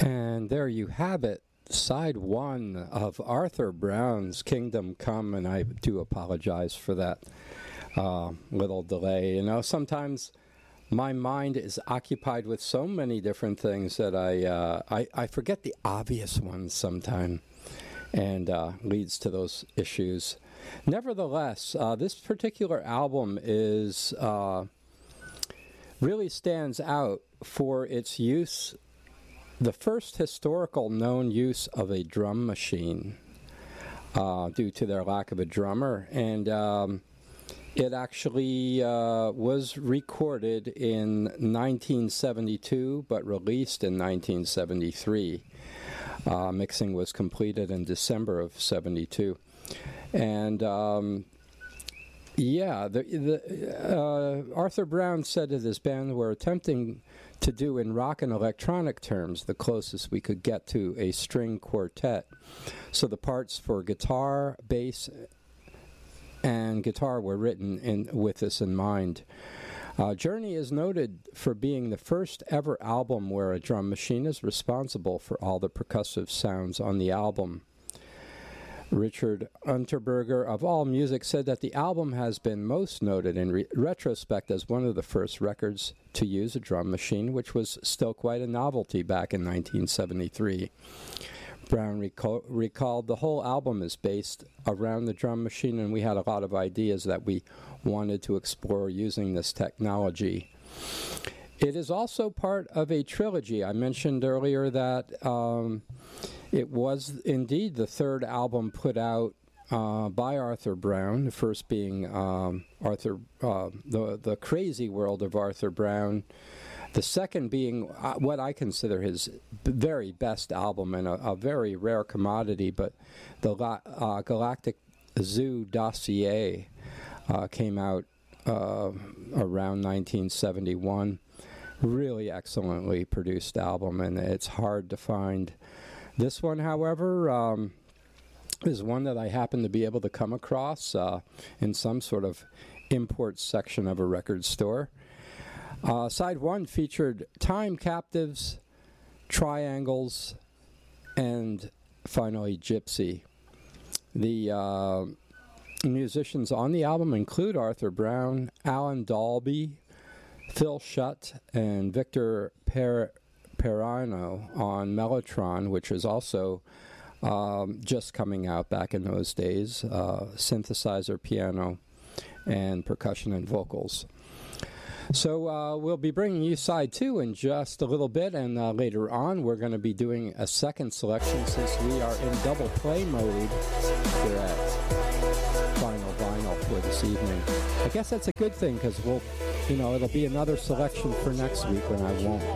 And there you have it, side one of Arthur Brown's Kingdom Come, and I do apologize for that little delay. You know, sometimes my mind is occupied with so many different things that I forget the obvious ones sometimes, and leads to those issues. Nevertheless, this particular album is really stands out for its use, the first historical known use of a drum machine, due to their lack of a drummer. And it actually was recorded in 1972, but released in 1973. Mixing was completed in December of 72. And Arthur Brown said that his band were attempting to do in rock and electronic terms the closest we could get to a string quartet. So the parts for guitar, bass, and guitar were written with this in mind. Journey is noted for being the first ever album where a drum machine is responsible for all the percussive sounds on the album. Richard Unterberger of AllMusic said that the album has been most noted in retrospect as one of the first records to use a drum machine, which was still quite a novelty back in 1973. Brown recalled the whole album is based around the drum machine, and we had a lot of ideas that we wanted to explore using this technology. It is also part of a trilogy. I mentioned earlier that it was indeed the third album put out by Arthur Brown, the first being the Crazy World of Arthur Brown, the second being what I consider his very best album and a very rare commodity, but the Galactic Zoo Dossier came out around 1971. Really excellently produced album, and it's hard to find. This one, however, is one that I happen to be able to come across in some sort of import section of a record store. Side one featured Time Captives, Triangles, and finally Gypsy. The musicians on the album include Arthur Brown, Alan Dalby, Phil Shutt, and Victor Perano on Mellotron, which is also just coming out back in those days, synthesizer, piano, and percussion and vocals. So we'll be bringing you side two in just a little bit, and later on we're going to be doing a second selection since we are in double play mode here at Final Vinyl for this evening. I guess that's a good thing, because it'll be another selection for next week when I won't